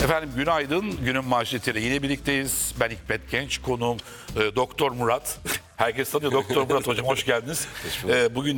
Efendim günaydın. Günün manşetiyle yine birlikteyiz. Ben Hikmet Genç, konuğum Doktor Murat. Herkes tanıyor Doktor Murat hocam, hoş geldiniz. Bugün